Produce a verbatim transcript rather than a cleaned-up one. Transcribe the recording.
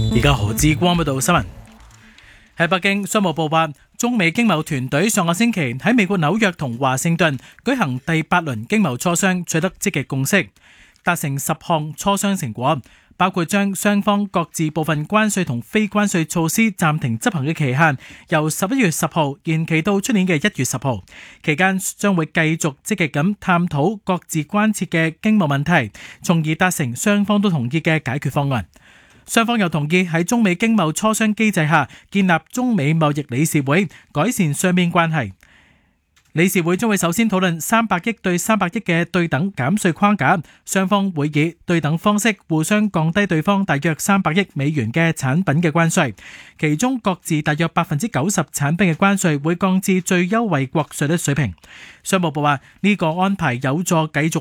而家何志光報道新聞。喺北京，商務部話，中美經貿團隊上個星期喺美國紐約同華盛頓舉行第八輪經貿磋商，取得積極共識，達成十項磋商成果，包括將雙方各自部分關稅同非關稅措施暫停執行嘅期限由十一月十號延期到出年嘅一月十號，期間將會繼續積極咁探討各自關切嘅經貿問題，從而達成雙方都同意嘅解決方案。雙方又同意喺中美經貿磋商機制下建立中美貿易理事會，改善雙邊關係。理事會將會首先討論三百億對三百億嘅對等減稅框架，雙方會以對等方式互相降低對方大約三百億美元嘅產品嘅關稅，其中各自大約百分之九十產品嘅關稅會降至最優惠國稅率水平。商務部話呢個安排有助繼續